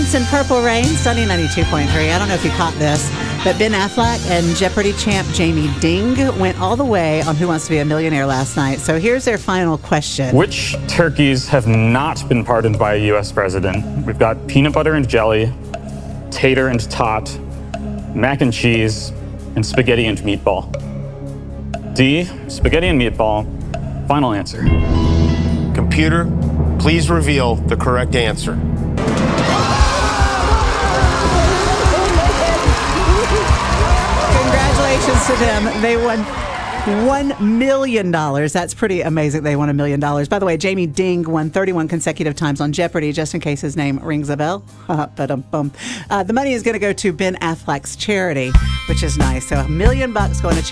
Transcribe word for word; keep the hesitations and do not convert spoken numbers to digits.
Prince and Purple Rain, Sunny ninety-two point three. I don't know if you caught this, but Ben Affleck and Jeopardy champ Jamie Ding went all the way on Who Wants to Be a Millionaire last night. So here's their final question. Which turkeys have not been pardoned by a U S president? We've got peanut butter and jelly, tater and tot, mac and cheese, and spaghetti and meatball. D, spaghetti and meatball. Final answer. Computer, please reveal the correct answer. Congratulations to them. They won one million dollars. That's pretty amazing. They won a million dollars. By the way, Jamie Ding won thirty-one consecutive times on Jeopardy, just in case his name rings a bell. Ba-dum-bum. Uh, the money is going to go to Ben Affleck's charity, which is nice. So a million bucks going to charity.